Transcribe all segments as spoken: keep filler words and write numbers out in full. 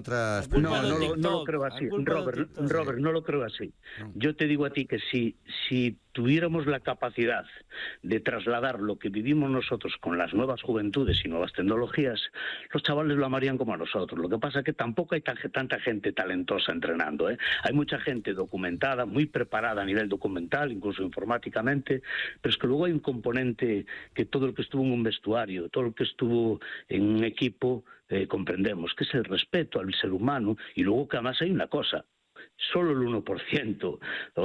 otras... No, no, lo, no lo creo así, Robert, Robert, no lo creo así. Yo te digo a ti que si, si tuviéramos la capacidad de trasladar lo que vivimos nosotros con las nuevas juventudes y nuevas tecnologías, los chavales lo amarían como a nosotros. Lo que pasa es que tampoco hay tanta gente talentosa entrenando, ¿eh? Hay mucha gente documentada, muy preparada a nivel documental, incluso informáticamente, pero es que luego hay un componente que todo el que estuvo en un vestuario, todo el que estuvo en un equipo, eh, comprendemos, que es el respeto al ser humano, y luego que además hay una cosa: solo el uno por ciento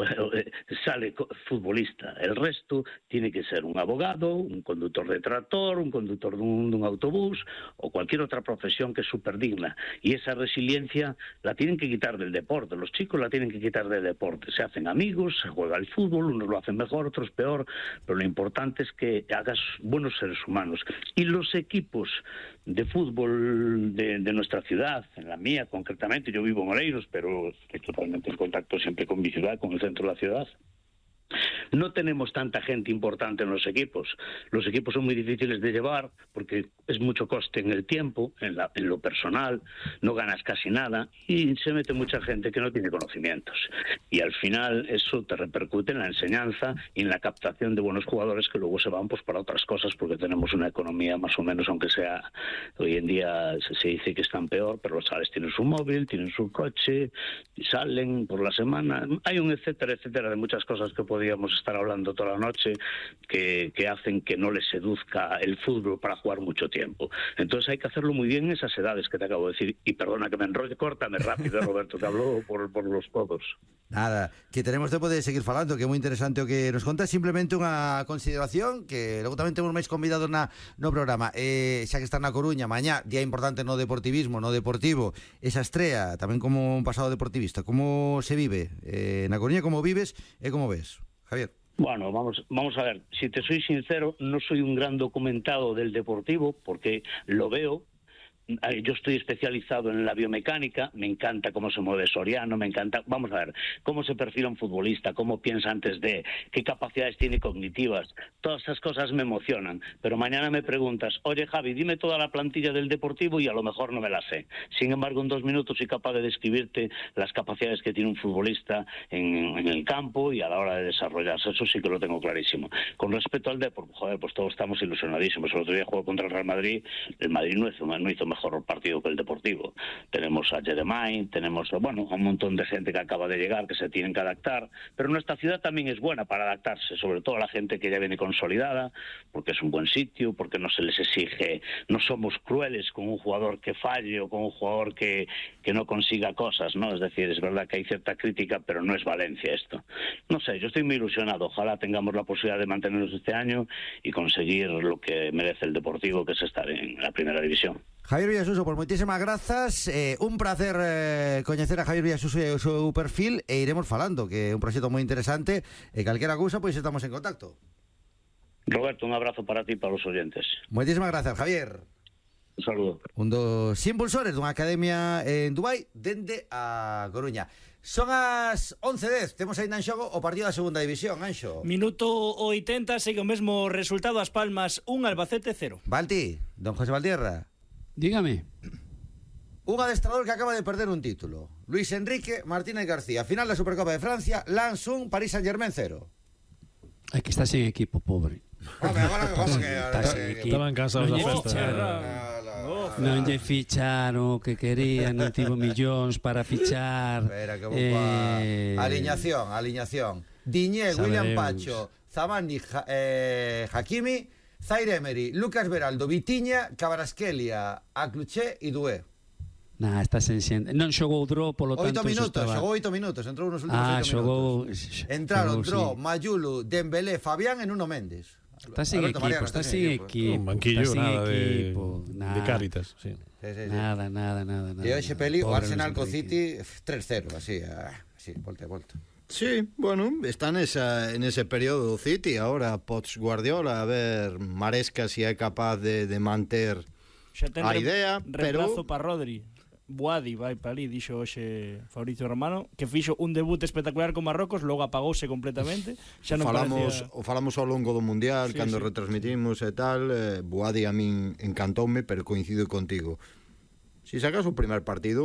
sale futbolista. El resto tiene que ser un abogado, un conductor de tractor, un conductor de un, de un autobús o cualquier otra profesión que es súper digna. Y esa resiliencia la tienen que quitar del deporte. Los chicos la tienen que quitar del deporte. Se hacen amigos, se juega el fútbol, unos lo hacen mejor, otros peor, pero lo importante es que hagas buenos seres humanos. Y los equipos de fútbol de, de nuestra ciudad, en la mía concretamente, yo vivo en Oleiros, pero estoy totalmente en contacto siempre con mi ciudad, con el centro de la ciudad. No tenemos tanta gente importante en los equipos. Los equipos son muy difíciles de llevar porque es mucho coste en el tiempo, en, la, en lo personal, no ganas casi nada y se mete mucha gente que no tiene conocimientos. Y al final eso te repercute en la enseñanza y en la captación de buenos jugadores que luego se van pues para otras cosas, porque tenemos una economía más o menos, aunque sea hoy en día se, se dice que están peor, pero los chavales tienen su móvil, tienen su coche, y salen por la semana. Hay un etcétera, etcétera de muchas cosas que podríamos estar hablando toda la noche que, que hacen que no les seduzca el fútbol para jugar mucho tiempo. Entonces hay que hacerlo muy bien en esas edades que te acabo de decir. Y perdona que me enrolle, córtame rápido, Roberto, que hablo por, por los codos. Nada, que tenemos tempo de seguir falando, que é moi interesante o que nos conta. Simplemente unha consideración, que logo tamén temos máis convidados na, no programa. Eh, xa que está na Coruña, mañá, día importante no deportivismo, no deportivo, esa estrea, tamén como un pasado deportivista. Como se vive eh, na Coruña, como vives e como ves, Javier? Bueno, vamos, vamos a ver, si te soy sincero, no soy un gran documentado del deportivo, porque lo veo. Yo estoy especializado en la biomecánica, me encanta cómo se mueve Soriano, me encanta, vamos a ver, cómo se perfila un futbolista, cómo piensa antes de, qué capacidades tiene cognitivas, todas esas cosas me emocionan, pero mañana me preguntas, oye Javi, dime toda la plantilla del Deportivo y a lo mejor no me la sé. Sin embargo, en dos minutos soy capaz de describirte las capacidades que tiene un futbolista en, en el campo y a la hora de desarrollarse, eso sí que lo tengo clarísimo. Con respecto al Depor, joder, pues todos estamos ilusionadísimos. El otro día jugó contra el Real Madrid, el Madrid no hizo, no hizo mejor partido que el Deportivo. Tenemos a Jeremain, tenemos, bueno, un montón de gente que acaba de llegar, que se tienen que adaptar, pero nuestra ciudad también es buena para adaptarse, sobre todo a la gente que ya viene consolidada, porque es un buen sitio, porque no se les exige, no somos crueles con un jugador que falle o con un jugador que, que no consiga cosas, ¿no? Es decir, es verdad que hay cierta crítica, pero no es Valencia esto. No sé, yo estoy muy ilusionado, ojalá tengamos la posibilidad de mantenernos este año y conseguir lo que merece el Deportivo, que es estar en la primera división. Javier Villasuso, por moitísimas grazas, eh, un placer eh, coñecer a Javier Villasuso e o seu perfil, e iremos falando, que é un proxecto moi interesante, e calquera cousa, pois estamos en contacto. Roberto, un abrazo para ti e para os oyentes. Moitísimas grazas, Javier. Un saludo. Un dos impulsores dunha academia en Dubai dende a Coruña. Son as once e dez, temos aínda en xogo o partido da segunda división, Anxo. Minuto oitenta, segue o mesmo resultado, As Palmas un, Albacete cero. Balti, don José Valdierra. Dígame. Un adestrador que acaba de perder un título. Luis Enrique Martínez García. Final da Supercopa de Francia, Lens un, Paris Saint-Germain cero. É que está sin equipo, pobre. Home, agora que pasa que... Está sin equipo. Estaban cansados da festa. Non lle ficharon o que querían, non tivo millóns para fichar. Espera, que vou pa... eh... Aliñación, aliñación. Diñé, William Pacho, Zamani, ja, eh, Hakimi, Zaire Emery, Lucas Beraldo, Vitiña, Kvaratskhelia, Akluché e Doué. Nah, está sen xente. Non xogou Dro, polo tanto... Oito minutos, estaba... xogou oito minutos, entrou nos últimos ah, oito xogou... minutos. Entraron Dro, sí. Mayulu, Dembélé, Fabián e Nuno Méndez. Está sin Alberto equipo, Mariano, está, está sin equipo. equipo. Un banquillo, está sin nada equipo, de, nada. de Cáritas, sí. Sí, sí, sí. Nada, nada, nada, nada. E hoxe peli o Arsenal co City City tres cero, así, así, volta e volta. Sí, bueno, está nesa, en ese periodo do City. Ahora Pots Guardiola, a ver Maresca si é capaz de, de manter a idea, pero... Reemplazo para Rodri. Boadi vai para ali, dixo hoxe Fabricio Romano, que fixo un debut espectacular con Marrocos, logo apagouse completamente. Xa non falamos, parecía... o falamos ao longo do Mundial, sí, cando sí. retransmitimos e tal, eh, Boadi a min encantoume, pero coincido contigo. Si sacas o primer partido,